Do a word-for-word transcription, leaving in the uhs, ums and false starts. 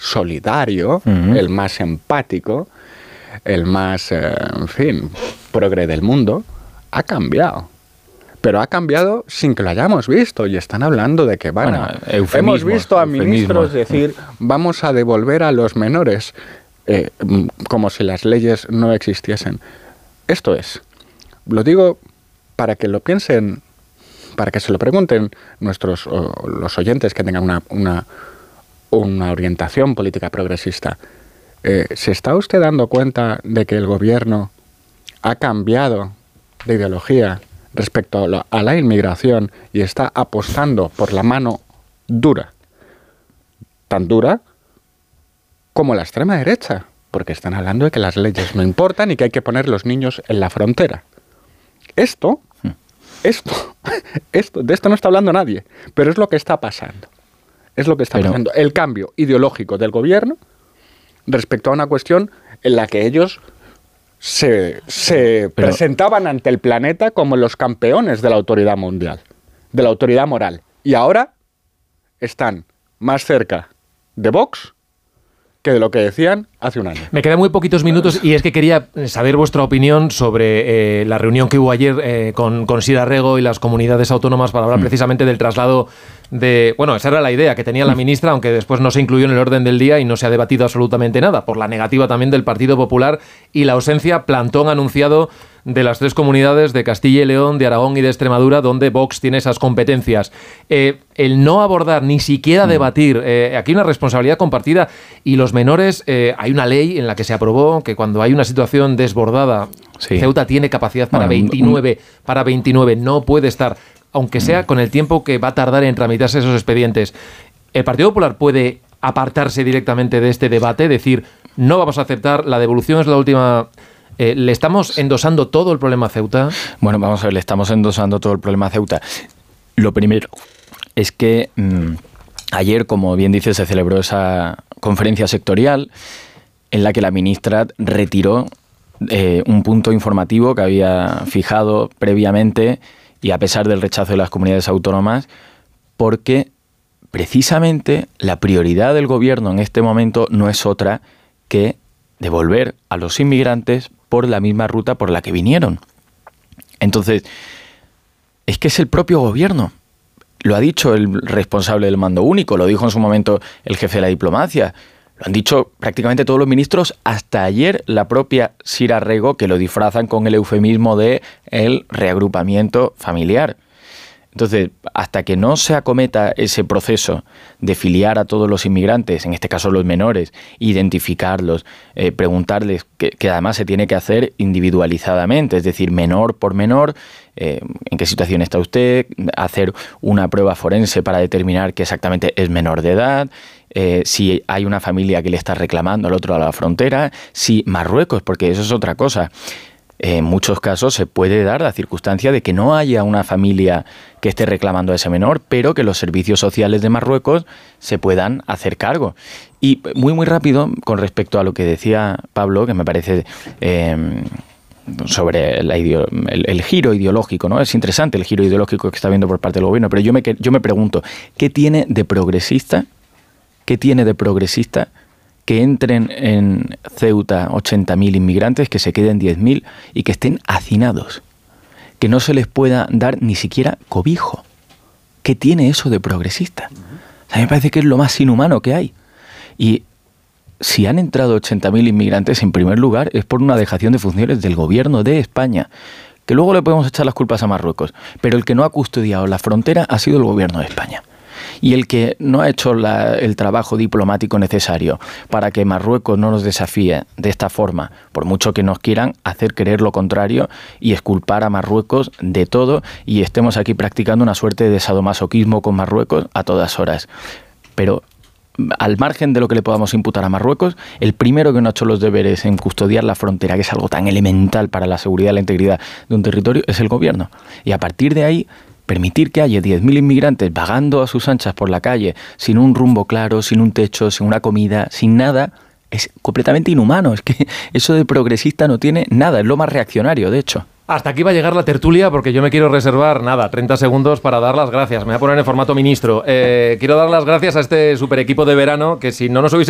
solidario, uh-huh. el más empático, el más, eh, en fin, progre del mundo, ha cambiado. Pero ha cambiado sin que lo hayamos visto. Y están hablando de que, bueno, bueno hemos visto a ministros decir, vamos a devolver a los menores, eh, como si las leyes no existiesen. Esto es, lo digo para que lo piensen, para que se lo pregunten nuestros o, los oyentes que tengan una, una, una orientación política progresista. Eh, ¿Se está usted dando cuenta de que el gobierno ha cambiado de ideología respecto a la, a la inmigración y está apostando por la mano dura, tan dura como la extrema derecha? Porque están hablando de que las leyes no importan y que hay que poner los niños en la frontera. Esto, esto, esto, de esto no está hablando nadie, pero es lo que está pasando. Es lo que está pero... pasando. El cambio ideológico del gobierno respecto a una cuestión en la que ellos se, se pero... presentaban ante el planeta como los campeones de la autoridad mundial, de la autoridad moral. Y ahora están más cerca de Vox que de lo que decían hace un año. Me quedan muy poquitos minutos y es que quería saber vuestra opinión sobre eh, la reunión que hubo ayer eh, con, con Sira Rego y las comunidades autónomas para hablar mm. precisamente del traslado de... Bueno, esa era la idea que tenía la ministra, aunque después no se incluyó en el orden del día y no se ha debatido absolutamente nada, por la negativa también del Partido Popular y la ausencia, plantón anunciado, de las tres comunidades de Castilla y León, de Aragón y de Extremadura, donde Vox tiene esas competencias. Eh, el no abordar, ni siquiera debatir, eh, aquí hay una responsabilidad compartida y los menores, eh, hay una ley en la que se aprobó que cuando hay una situación desbordada, sí. Ceuta tiene capacidad para bueno, veintinueve, un... para veintinueve, no puede estar, aunque sea con el tiempo que va a tardar en tramitarse esos expedientes. ¿El Partido Popular puede apartarse directamente de este debate? Decir, no vamos a aceptar, la devolución es la última... Eh, ¿Le estamos endosando todo el problema a Ceuta? Bueno, vamos a ver, le estamos endosando todo el problema a Ceuta. Lo primero es que mmm, ayer, como bien dice, se celebró esa conferencia sectorial en la que la ministra retiró eh, un punto informativo que había fijado previamente y a pesar del rechazo de las comunidades autónomas, porque precisamente la prioridad del gobierno en este momento no es otra que devolver a los inmigrantes por la misma ruta por la que vinieron. Entonces, es que es el propio gobierno. Lo ha dicho el responsable del mando único, lo dijo en su momento el jefe de la diplomacia, lo han dicho prácticamente todos los ministros, hasta ayer la propia Sira Rego, que lo disfrazan con el eufemismo de el reagrupamiento familiar. Entonces, hasta que no se acometa ese proceso de filiar a todos los inmigrantes, en este caso los menores, identificarlos, eh, preguntarles, que, que además se tiene que hacer individualizadamente, es decir, menor por menor, eh, en qué situación está usted, hacer una prueba forense para determinar que exactamente es menor de edad, eh, si hay una familia que le está reclamando al otro a la frontera, si Marruecos, porque eso es otra cosa. En muchos casos se puede dar la circunstancia de que no haya una familia que esté reclamando a ese menor, pero que los servicios sociales de Marruecos se puedan hacer cargo. Y muy, muy rápido, con respecto a lo que decía Pablo, que me parece eh, sobre la ideo, el, el giro ideológico, ¿no? Es interesante el giro ideológico que está viendo por parte del gobierno, pero yo me, yo me pregunto, ¿qué tiene de progresista? ¿Qué tiene de progresista que entren en Ceuta ochenta mil inmigrantes, que se queden diez mil y que estén hacinados? Que no se les pueda dar ni siquiera cobijo. ¿Qué tiene eso de progresista? A mí me parece que es lo más inhumano que hay. Y si han entrado ochenta mil inmigrantes, en primer lugar, es por una dejación de funciones del gobierno de España, que luego le podemos echar las culpas a Marruecos, pero el que no ha custodiado la frontera ha sido el gobierno de España. Y el que no ha hecho la, el trabajo diplomático necesario para que Marruecos no nos desafíe de esta forma, por mucho que nos quieran hacer creer lo contrario y exculpar a Marruecos de todo y estemos aquí practicando una suerte de sadomasoquismo con Marruecos a todas horas. Pero al margen de lo que le podamos imputar a Marruecos, el primero que no ha hecho los deberes en custodiar la frontera, que es algo tan elemental para la seguridad y la integridad de un territorio, es el gobierno. Y a partir de ahí, permitir que haya diez mil inmigrantes vagando a sus anchas por la calle, sin un rumbo claro, sin un techo, sin una comida, sin nada, es completamente inhumano. Es que eso de progresista no tiene nada, es lo más reaccionario, de hecho. Hasta aquí va a llegar la tertulia porque yo me quiero reservar, nada, treinta segundos para dar las gracias. Me voy a poner en formato ministro. Eh, quiero dar las gracias a este super equipo de verano que si no nos hubiese